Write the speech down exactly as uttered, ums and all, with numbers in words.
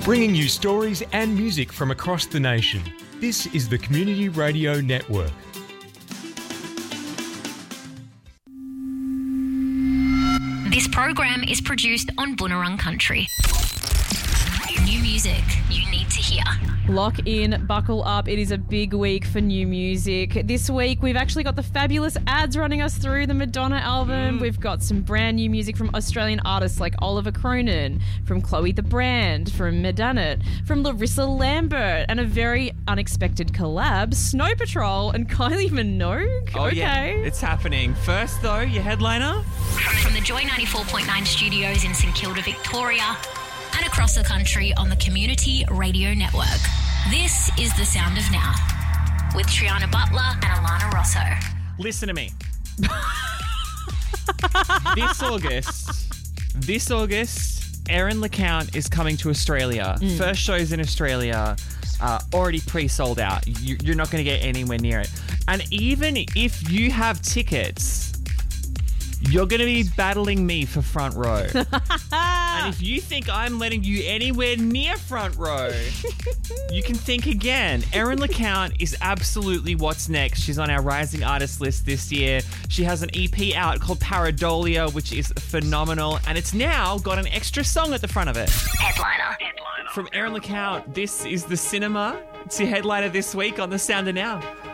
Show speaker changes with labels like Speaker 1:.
Speaker 1: bringing you stories and music from across the nation. This is the Community Radio Network.
Speaker 2: This program is produced on Boonwurrung Country. New music you need to hear.
Speaker 3: Lock in, buckle up. It is a big week for new music. This week, we've actually got the fabulous ads running us through the Madonna album. Mm. We've got some brand new music from Australian artists like Oliver Cronin, from Chloe the Brand, from Madonna, from Larissa Lambert, and a very unexpected collab, Snow Patrol and Kylie Minogue.
Speaker 4: Oh,
Speaker 3: okay.
Speaker 4: Yeah, it's happening. First, though, your headliner?
Speaker 2: From the Joy ninety-four point nine studios in St Kilda, Victoria, and across the country on the Community Radio Network. This is The Sound of Now with Triana Butler and Alana Rosso.
Speaker 4: Listen to me. This August, this August, Erin LeCount is coming to Australia. Mm. First shows in Australia, uh, already pre-sold out. You, you're not going to get anywhere near it. And even if you have tickets, you're going to be battling me for front row. And if you think I'm letting you anywhere near front row, you can think again. Erin LeCount is absolutely what's next. She's on our Rising Artist list this year. She has an E P out called Paradolia, which is phenomenal. And it's now got an extra song at the front of it.
Speaker 2: Headliner. Headliner.
Speaker 4: From Erin LeCount, this is The Cinema. It's your headliner this week on The Sound of Now.